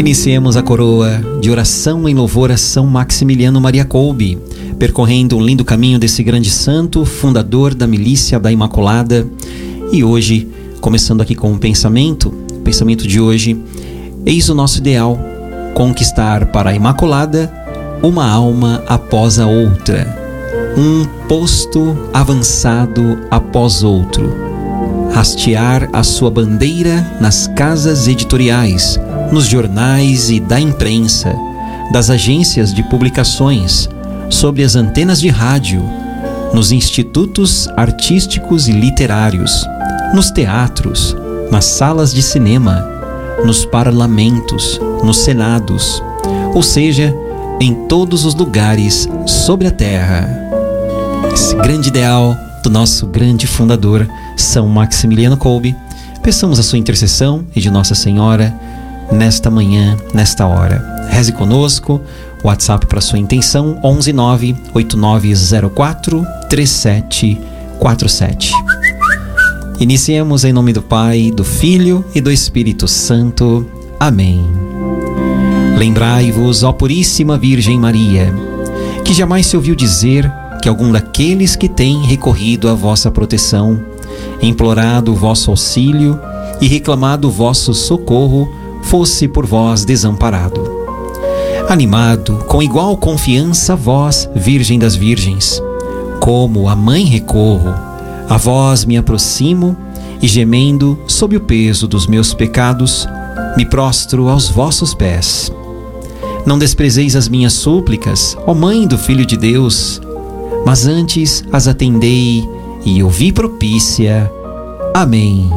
Iniciemos a coroa de oração em louvor a São Maximiliano Maria Kolbe, percorrendo um lindo caminho desse grande santo, fundador da Milícia da Imaculada. E hoje, começando aqui com o pensamento de hoje: eis o nosso ideal, conquistar para a Imaculada uma alma após a outra, um posto avançado após outro, hastear a sua bandeira nas casas editoriais, nos jornais e da imprensa, das agências de publicações, sobre as antenas de rádio, nos institutos artísticos e literários, nos teatros, nas salas de cinema, nos parlamentos, nos senados, ou seja, em todos os lugares sobre a terra. Esse grande ideal do nosso grande fundador, São Maximiliano Kolbe, peçamos a sua intercessão e de Nossa Senhora nesta manhã, nesta hora. Reze conosco. WhatsApp para sua intenção: 11 9 8904 3747. Iniciemos em nome do Pai, do Filho e do Espírito Santo. Amém. Lembrai-vos, ó Puríssima Virgem Maria, que jamais se ouviu dizer que algum daqueles que têm recorrido à vossa proteção, implorado o vosso auxílio e reclamado o vosso socorro, fosse por vós desamparado. Animado com igual confiança, vós, Virgem das Virgens, como a mãe recorro, a vós me aproximo e, gemendo sob o peso dos meus pecados, me prostro aos vossos pés. Não desprezeis as minhas súplicas, ó Mãe do Filho de Deus, mas antes as atendei e ouvi propícia. Amém.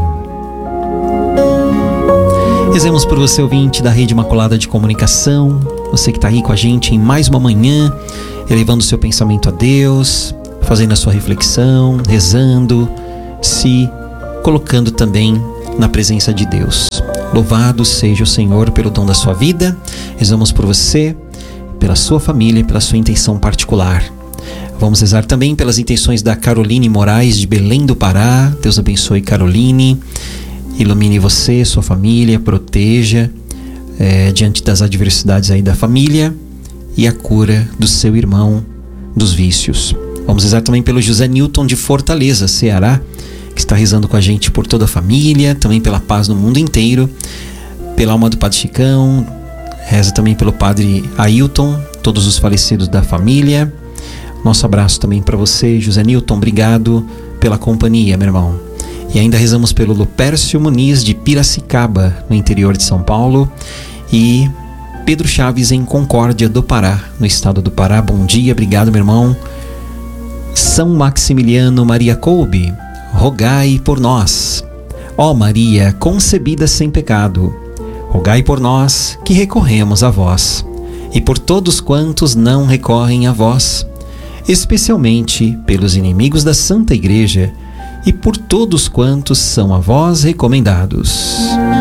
Rezemos por você, ouvinte da Rede Imaculada de Comunicação, você que está aí com a gente em mais uma manhã, elevando o seu pensamento a Deus, fazendo a sua reflexão, rezando, se colocando também na presença de Deus. Louvado seja o Senhor pelo dom da sua vida. Rezamos por você, pela sua família, pela sua intenção particular. Vamos rezar também pelas intenções da Caroline Moraes, de Belém do Pará. Deus abençoe Caroline, ilumine você, sua família, proteja diante das adversidades aí da família e a cura do seu irmão dos vícios. Vamos rezar também pelo José Newton de Fortaleza, Ceará, que está rezando com a gente por toda a família, também pela paz no mundo inteiro, pela alma do Padre Chicão, reza também pelo Padre Ailton, todos os falecidos da família. Nosso abraço também para você, José Newton, obrigado pela companhia, meu irmão. E ainda rezamos pelo Lupércio Muniz de Piracicaba, no interior de São Paulo, e Pedro Chaves em Concórdia do Pará, no estado do Pará. Bom dia, obrigado, meu irmão. São Maximiliano Maria Kolbe, rogai por nós. Ó Maria, concebida sem pecado, rogai por nós que recorremos a vós, e por todos quantos não recorrem a vós, especialmente pelos inimigos da Santa Igreja, e por todos quantos são a vós recomendados.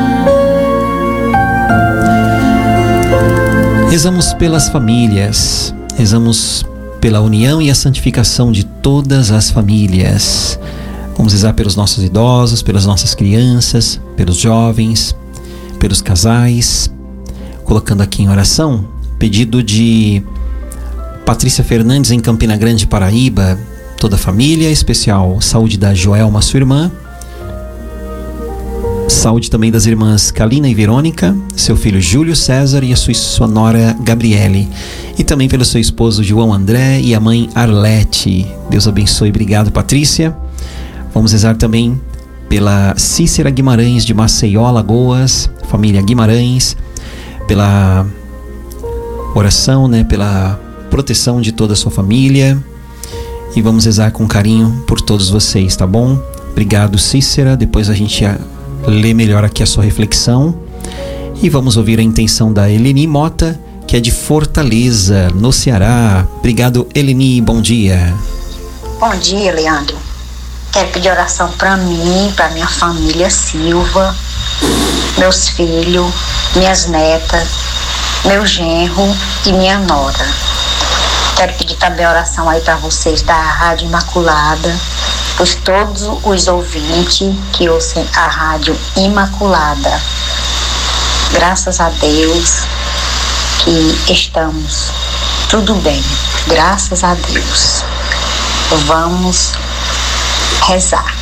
Rezamos pelas famílias, rezamos pela união e a santificação de todas as famílias. Vamos rezar pelos nossos idosos, pelas nossas crianças, pelos jovens, pelos casais. Colocando aqui em oração, pedido de Patrícia Fernandes em Campina Grande, Paraíba, toda a família, especial saúde da Joelma, sua irmã, saúde também das irmãs Kalina e Verônica, seu filho Júlio César e a sua nora Gabriele, e também pelo seu esposo João André e a mãe Arlete. Deus abençoe. Obrigado, Patrícia. Vamos rezar também pela Cícera Guimarães de Maceió, Alagoas, família Guimarães, pela oração, pela proteção de toda a sua família. E vamos rezar com carinho por todos vocês, tá bom? Obrigado, Cícera. Depois a gente lê melhor aqui a sua reflexão. E vamos ouvir a intenção da Eleni Mota, que é de Fortaleza, no Ceará. Obrigado, Eleni. Bom dia. Bom dia, Leandro. Quero pedir oração para mim, para minha família Silva, meus filhos, minhas netas, meu genro e minha nora. Quero pedir também oração aí para vocês da Rádio Imaculada, por todos os ouvintes que ouçam a Rádio Imaculada. Graças a Deus que estamos tudo bem. Graças a Deus. Vamos rezar.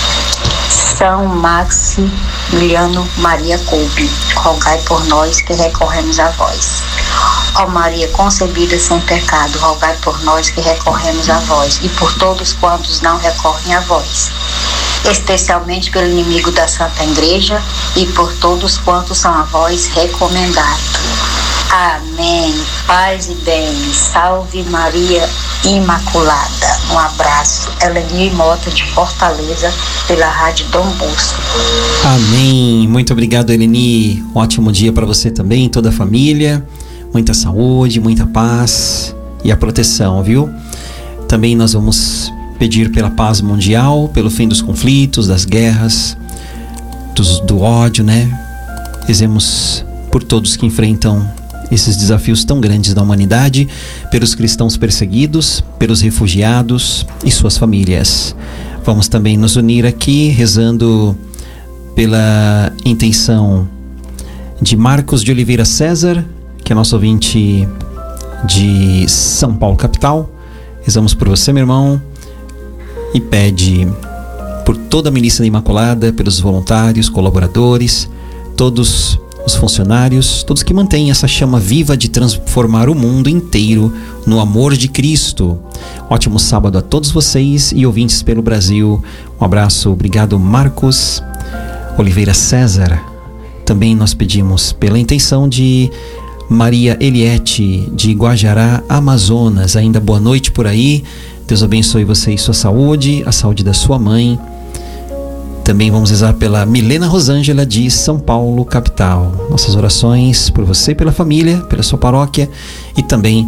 São Maximiliano Maria Coupe, rogai por nós que recorremos a vós. Ó Maria concebida sem pecado, rogai por nós que recorremos a vós e por todos quantos não recorrem a vós, especialmente pelo inimigo da Santa Igreja e por todos quantos são a vós recomendados. Amém. Paz e bem. Salve Maria Imaculada. Um abraço. Eleni Mota, de Fortaleza, pela Rádio Dom Bosco. Amém. Muito obrigado, Eleni. Um ótimo dia para você também, toda a família. Muita saúde, muita paz e a proteção, viu? Também nós vamos pedir pela paz mundial, pelo fim dos conflitos, das guerras, do ódio, né? Rezemos por todos que enfrentam esses desafios tão grandes da humanidade, pelos cristãos perseguidos, pelos refugiados e suas famílias. Vamos também nos unir aqui rezando pela intenção de Marcos de Oliveira César, que é nosso ouvinte de São Paulo, capital. Rezamos por você, meu irmão, e pede por toda a Milícia da Imaculada, pelos voluntários, colaboradores, todos os funcionários, todos que mantêm essa chama viva de transformar o mundo inteiro no amor de Cristo. Ótimo sábado a todos vocês e ouvintes pelo Brasil. Um abraço, obrigado Marcos Oliveira César. Também nós pedimos pela intenção de Maria Eliette, de Guajará, Amazonas. Ainda boa noite por aí. Deus abençoe você e sua saúde, a saúde da sua mãe. Também vamos rezar pela Milena Rosângela, de São Paulo, capital. Nossas orações por você, pela família, pela sua paróquia e também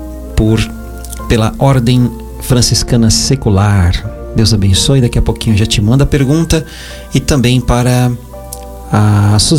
pela Ordem Franciscana Secular. Deus abençoe. Daqui a pouquinho já te manda a pergunta. E também para a Suzana